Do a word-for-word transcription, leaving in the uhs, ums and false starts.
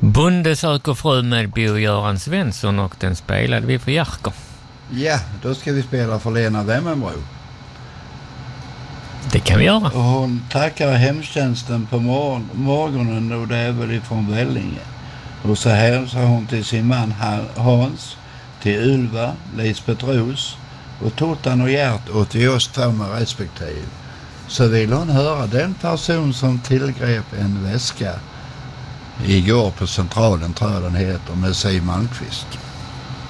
Bonde söker fru med Bo-Göran Svensson och den spelade vi för Jerker. Ja, då ska vi spela för Lena Wemmenbro. Det kan vi göra. Och hon tackar hemtjänsten på mor- morgonen och det är väl ifrån Vällinge. Och så hälsar hon till sin man Hans, till Ylva, Lisbeth Ros och Tottan och Gert och till oss två med respektive. Så vill hon höra den person som tillgrep en väska igår på Centralen, tror jag den heter, med Siw Malmkvist.